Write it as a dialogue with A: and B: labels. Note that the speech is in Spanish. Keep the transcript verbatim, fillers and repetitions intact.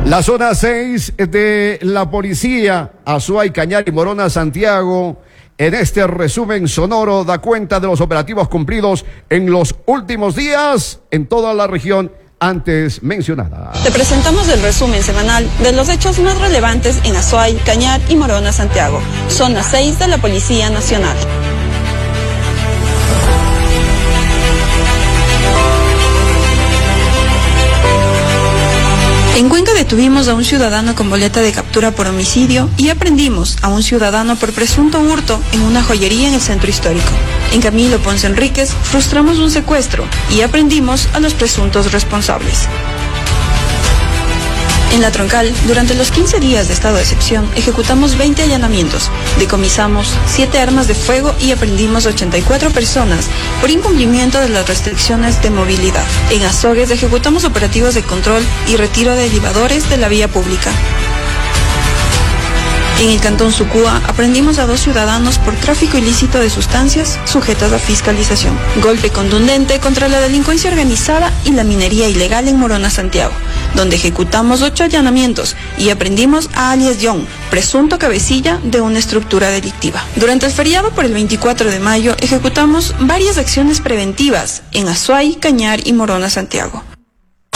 A: La zona seis de la policía, Azuay, Cañar y Morona, Santiago, en este resumen sonoro da cuenta de los operativos cumplidos en los últimos días en toda la región antes mencionada.
B: Te presentamos el resumen semanal de los hechos más relevantes en Azuay, Cañar y Morona, Santiago, zona seis de la Policía Nacional. En Cuenca detuvimos a un ciudadano con boleta de captura por homicidio y aprendimos a un ciudadano por presunto hurto en una joyería en el centro histórico. En Camilo Ponce Enríquez frustramos un secuestro y aprendimos a los presuntos responsables. En La Troncal, durante los quince días de estado de excepción, ejecutamos veinte allanamientos, decomisamos siete armas de fuego y aprendimos ochenta y cuatro personas por incumplimiento de las restricciones de movilidad. En Azogues ejecutamos operativos de control y retiro de elevadores de la vía pública. En el cantón Sucúa aprendimos a dos ciudadanos por tráfico ilícito de sustancias sujetas a fiscalización. Golpe contundente contra la delincuencia organizada y la minería ilegal en Morona, Santiago, donde ejecutamos ocho allanamientos y aprendimos a alias John, presunto cabecilla de una estructura delictiva. Durante el feriado por el veinticuatro de mayo ejecutamos varias acciones preventivas en Azuay, Cañar y Morona, Santiago.